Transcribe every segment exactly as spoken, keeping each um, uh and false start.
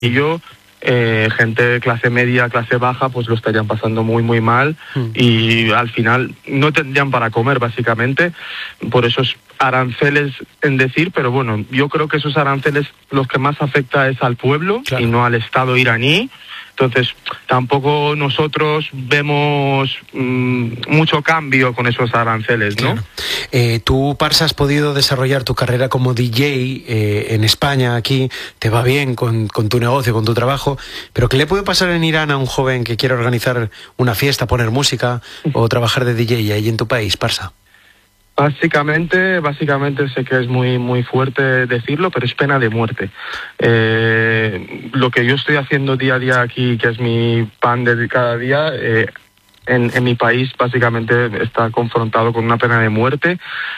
yo, eh, gente de clase media, clase baja, pues lo estarían pasando muy, muy mal mm. y al final no tendrían para comer, básicamente, por esos aranceles en decir, pero bueno, yo creo que esos aranceles los que más afecta es al pueblo, claro, y no al Estado iraní. Entonces, tampoco nosotros vemos mmm, mucho cambio con esos aranceles, ¿no? Claro. Eh, tú, Parsa, has podido desarrollar tu carrera como D J eh, en España, aquí, te va bien con, con tu negocio, con tu trabajo, pero ¿qué le puede pasar en Irán a un joven que quiera organizar una fiesta, poner música o trabajar de D J ahí en tu país, Parsa? Básicamente, básicamente sé que es muy muy fuerte decirlo, pero es pena de muerte. Eh, lo que yo estoy haciendo día a día aquí, que es mi pan de cada día, eh, en, en mi país básicamente está confrontado con una pena de muerte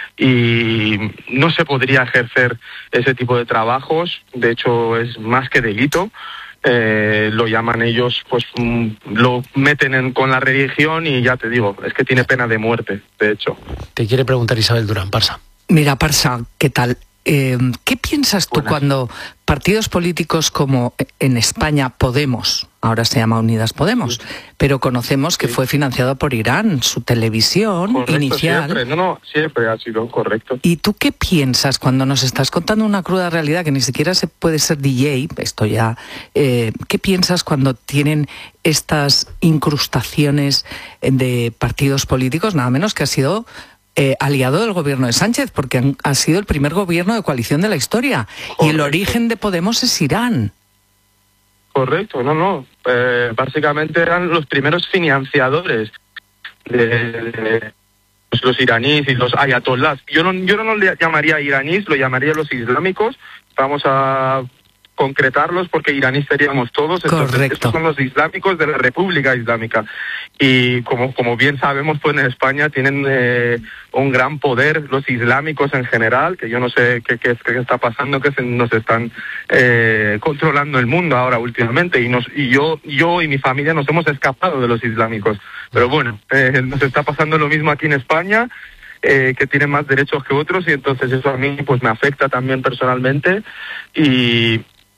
y no se podría ejercer ese tipo de trabajos. De hecho, es más que delito. Eh, lo llaman ellos, pues mm, lo meten en, con la religión y ya te digo, es que tiene pena de muerte, de hecho. Te quiere preguntar Isabel Durán, Parsa. Mira, Parsa, ¿qué tal? Eh, ¿Qué piensas tú Buenas. cuando partidos políticos como en España Podemos, ahora se llama Unidas Podemos, sí. pero conocemos que sí. fue financiado por Irán, su televisión correcto, inicial? Siempre. No, no, siempre ha sido correcto. ¿Y tú qué piensas cuando nos estás contando una cruda realidad que ni siquiera se puede ser D J, esto ya, eh, ¿qué piensas cuando tienen estas incrustaciones de partidos políticos, nada menos que ha sido Eh, aliado del gobierno de Sánchez, porque han, ha sido el primer gobierno de coalición de la historia? Correcto. Y el origen de Podemos es Irán. Correcto, no, no. Eh, básicamente eran los primeros financiadores de, de pues, los iraníes y los ayatolás. Yo no, yo no le llamaría iraníes, lo llamaría los islámicos. Vamos a concretarlos porque iraníes seríamos todos. Entonces, correcto. estos son los islámicos de la República Islámica. Y como, como bien sabemos, pues en España tienen eh, un gran poder los islámicos en general, que yo no sé qué, qué, qué está pasando, que se, nos están eh, controlando el mundo ahora últimamente. Y, nos, y yo, yo y mi familia nos hemos escapado de los islámicos. Pero bueno, eh, nos está pasando lo mismo aquí en España. Eh, que tienen más derechos que otros, y entonces eso a mí pues me afecta también personalmente. Y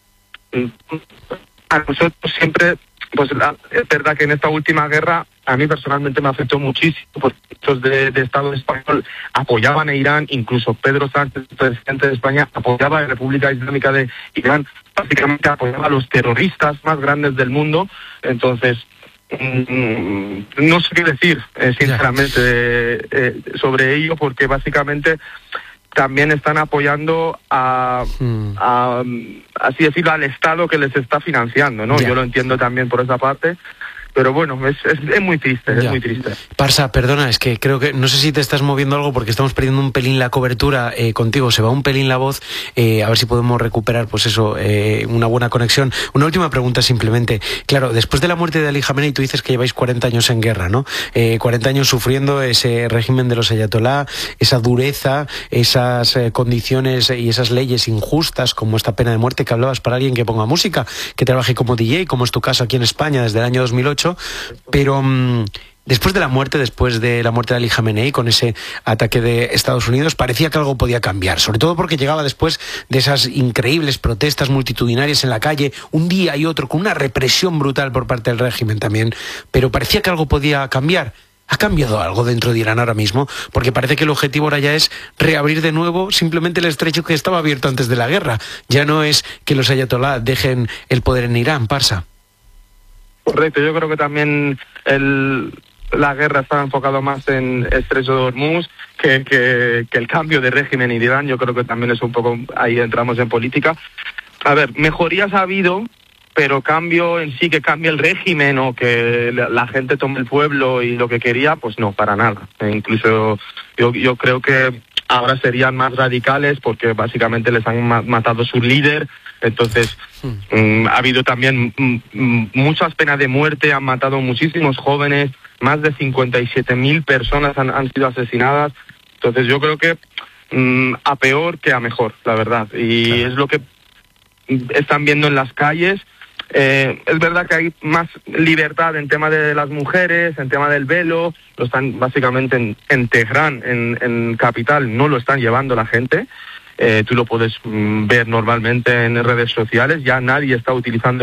a nosotros siempre, pues la, es verdad que en esta última guerra a mí personalmente me afectó muchísimo, porque muchos de, de Estado español apoyaban a Irán, incluso Pedro Sánchez, presidente de España, apoyaba a la República Islámica de Irán, básicamente apoyaba a los terroristas más grandes del mundo. Entonces mm, no sé qué decir eh, sinceramente eh, eh, sobre ello, porque básicamente también están apoyando a, hmm. a, así decirlo, al Estado que les está financiando, ¿no? Ya. Yo lo entiendo también por esa parte, pero bueno, es, es, es muy triste, ya. es muy triste. Parsa, perdona, es que creo que, no sé si te estás moviendo algo porque estamos perdiendo un pelín la cobertura eh, contigo, se va un pelín la voz, eh, a ver si podemos recuperar, pues eso, eh, una buena conexión. Una última pregunta simplemente, claro, después de la muerte de Ali Khamenei, tú dices que lleváis cuarenta años en guerra, ¿no? Eh, cuarenta años sufriendo ese régimen de los ayatolá, esa dureza, esas eh, condiciones y esas leyes injustas, como esta pena de muerte que hablabas para alguien que ponga música, que trabaje como D J, como es tu caso aquí en España desde el año dos mil ocho. Pero mmm, después de la muerte, después de la muerte de Ali Khamenei, con ese ataque de Estados Unidos, parecía que algo podía cambiar, sobre todo porque llegaba después de esas increíbles protestas multitudinarias en la calle, un día y otro, con una represión brutal por parte del régimen también, pero parecía que algo podía cambiar. ¿Ha cambiado algo dentro de Irán ahora mismo? Porque parece que el objetivo ahora ya es reabrir de nuevo simplemente el estrecho que estaba abierto antes de la guerra. Ya no es que los ayatolá dejen el poder en Irán, Parsa. Correcto, yo creo que también el, la guerra está enfocado más en Estrecho de Hormuz que, que, que el cambio de régimen en Irán. Yo creo que también es un poco, ahí entramos en política. A ver, mejorías ha habido, pero cambio en sí, que cambie el régimen o que la, la gente tome el pueblo y lo que quería, pues no, para nada. E incluso yo, yo creo que ahora serían más radicales porque básicamente les han ma matado su líder. Entonces, mm, ha habido también mm, muchas penas de muerte, han matado muchísimos jóvenes, más de cincuenta y siete mil personas han, han sido asesinadas. Entonces yo creo que mm, a peor que a mejor, la verdad. Y claro. es lo que están viendo en las calles. Eh, es verdad que hay más libertad en tema de las mujeres, en tema del velo, lo están básicamente en, en Teherán, en, en capital, no lo están llevando la gente. eh, tú lo puedes mm, ver normalmente en redes sociales, ya nadie está utilizando